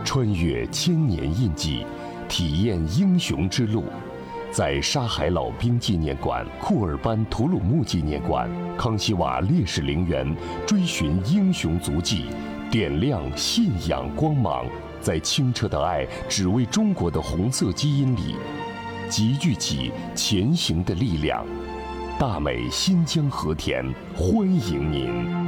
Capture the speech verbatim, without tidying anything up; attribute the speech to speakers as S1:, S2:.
S1: 穿越千年印记，体验英雄之路。在沙海老兵纪念馆、库尔班图鲁木纪念馆、康熙瓦烈士陵园，追寻英雄足迹，点亮信仰光芒。在清澈的爱只为中国的红色基因里，集聚起前行的力量。大美新疆和田，欢迎您。